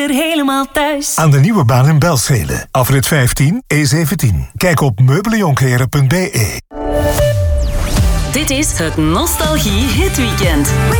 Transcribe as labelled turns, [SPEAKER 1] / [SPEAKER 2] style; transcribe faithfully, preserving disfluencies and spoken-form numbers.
[SPEAKER 1] helemaal thuis.
[SPEAKER 2] Aan de nieuwe baan in Belzele. Afrit vijftien, E zeventien. Kijk op meubeljonkleren punt be.
[SPEAKER 1] Dit is het Nostalgie Hitweekend.